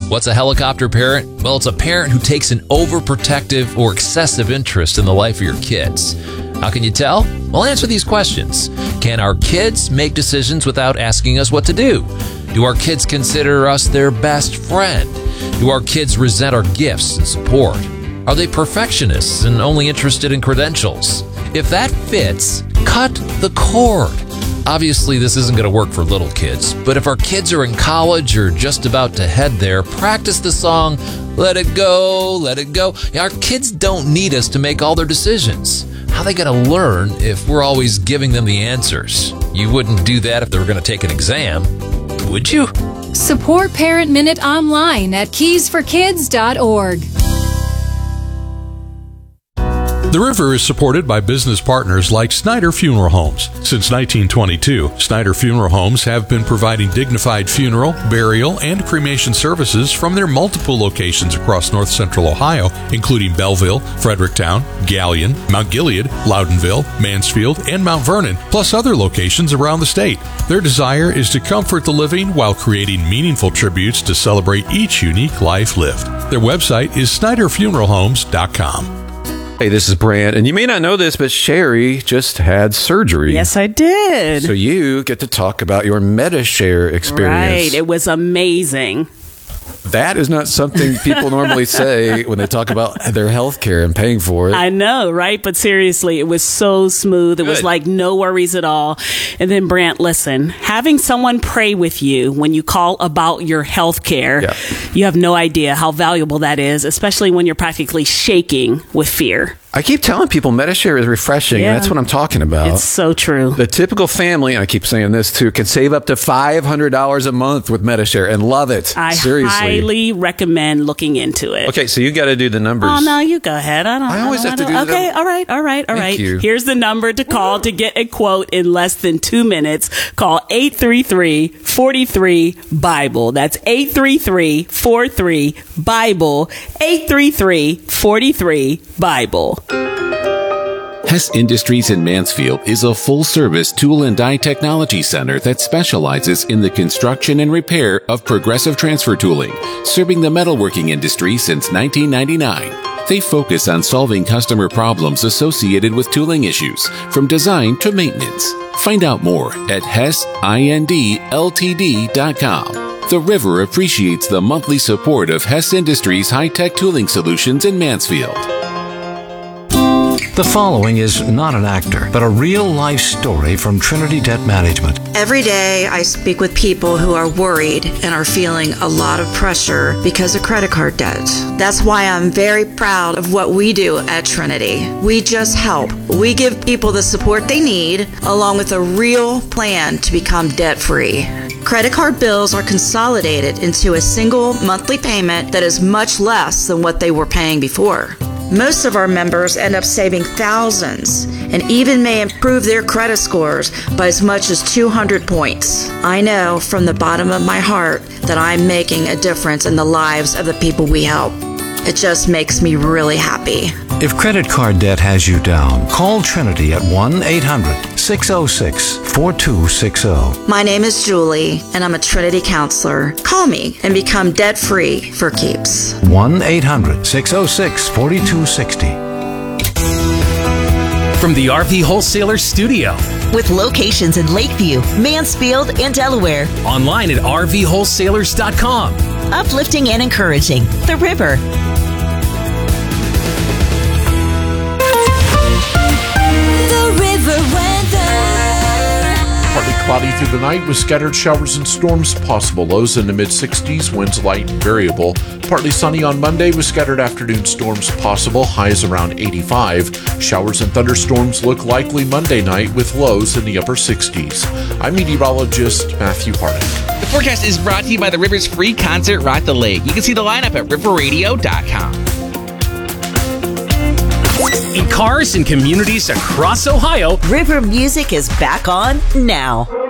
What's a helicopter parent? Well, it's a parent who takes an overprotective or excessive interest in the life of your kids. How can you tell? Well, answer these questions. Can our kids make decisions without asking us what to do? Do our kids consider us their best friend? Do our kids resent our gifts and support? Are they perfectionists and only interested in credentials? If that fits, cut the cord. Obviously, this isn't going to work for little kids, but if our kids are in college or just about to head there, practice the song, Let It Go, Let It Go. Our kids don't need us to make all their decisions. How are they going to learn if we're always giving them the answers? You wouldn't do that if they were going to take an exam, would you? Support Parent Minute online at keysforkids.org. The River is supported by business partners like Snyder Funeral Homes. Since 1922, Snyder Funeral Homes have been providing dignified funeral, burial, and cremation services from their multiple locations across north central Ohio, including Belleville, Fredericktown, Galion, Mount Gilead, Loudonville, Mansfield, and Mount Vernon, plus other locations around the state. Their desire is to comfort the living while creating meaningful tributes to celebrate each unique life lived. Their website is SnyderFuneralHomes.com. Hey, this is Brant, and you may not know this, but Sherry just had surgery. Yes, I did. So you get to talk about your MediShare experience. Right. It was amazing. That is not something people normally say when they talk about their health care and paying for it. I know, right? But seriously, it was so smooth. It was like no worries at all. And then, Brant, listen, having someone pray with you when you call about your health care, you have no idea how valuable that is, especially when you're practically shaking with fear. I keep telling people MediShare is refreshing, and that's what I'm talking about. It's so true. The typical family, and I keep saying this too, can save up to $500 a month with MediShare and love it. Seriously. I highly recommend looking into it. Okay, so you got to do the numbers. Oh, no, you go ahead. I always have to do the numbers. Okay, all right. Thank you. Here's the number to call to get a quote in less than 2 minutes. Call 833-43-BIBLE. That's 833-43-BIBLE. 833-43-BIBLE. Hess Industries in Mansfield is a full-service tool and die technology center that specializes in the construction and repair of progressive transfer tooling, serving the metalworking industry since 1999. They focus on solving customer problems associated with tooling issues, from design to maintenance. Find out more at HessIndLtd.com. The River appreciates the monthly support of Hess Industries high-tech tooling solutions in Mansfield. The following is not an actor, but a real-life story from Trinity Debt Management. Every day I speak with people who are worried and are feeling a lot of pressure because of credit card debt. That's why I'm very proud of what we do at Trinity. We just help. We give people the support they need, along with a real plan to become debt-free. Credit card bills are consolidated into a single monthly payment that is much less than what they were paying before. Most of our members end up saving thousands and even may improve their credit scores by as much as 200 points. I know from the bottom of my heart that I'm making a difference in the lives of the people we help. It just makes me really happy. If credit card debt has you down, call Trinity at 1-800-606-4260. My name is Julie, and I'm a Trinity counselor. Call me and become debt-free for keeps. 1-800-606-4260. From the RV Wholesaler Studio. With locations in Lakeview, Mansfield, and Delaware. Online at RVWholesalers.com. Uplifting and encouraging. The River. The River weather. Partly cloudy through the night with scattered showers and storms possible. Lows in the mid-60s, winds light and variable. Partly sunny on Monday with scattered afternoon storms possible. Highs around 85. Showers and thunderstorms look likely Monday night with lows in the upper 60s. I'm meteorologist Matthew Harding. The forecast is brought to you by the River's free concert, Rock the Lake. You can see the lineup at riverradio.com. In cars and communities across Ohio, River music is back on now.